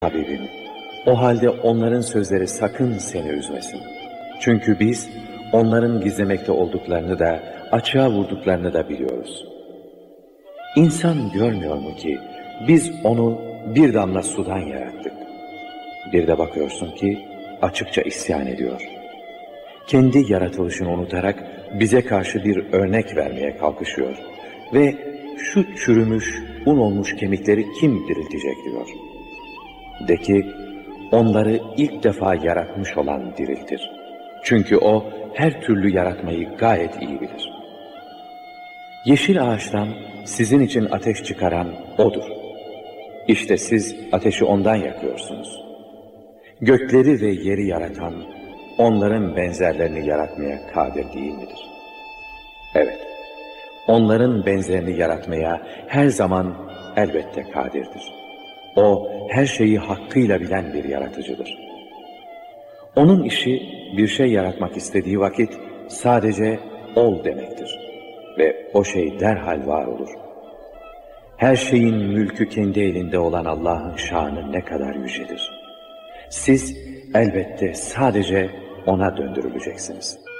Habibim, o halde onların sözleri sakın seni üzmesin. Çünkü biz onların gizlemekte olduklarını da açığa vurduklarını da biliyoruz. İnsan görmüyor mu ki biz onu bir damla sudan yarattık. Bir de bakıyorsun ki açıkça isyan ediyor. Kendi yaratılışını unutarak bize karşı bir örnek vermeye kalkışıyor. Ve şu çürümüş, un olmuş kemikleri kim diriltecek diyor. De ki, onları ilk defa yaratmış olan diriltir. Çünkü o her türlü yaratmayı gayet iyi bilir. Yeşil ağaçtan sizin için ateş çıkaran O'dur. İşte siz ateşi ondan yakıyorsunuz. Gökleri ve yeri yaratan, onların benzerlerini yaratmaya kadir değil midir? Evet, onların benzerini yaratmaya her zaman elbette kadirdir. O, her şeyi hakkıyla bilen bir yaratıcıdır. Onun işi bir şey yaratmak istediği vakit sadece ol demektir. Ve o şey derhal var olur. Her şeyin mülkü kendi elinde olan Allah'ın şanı ne kadar yücedir. Siz elbette sadece O'na döndürüleceksiniz.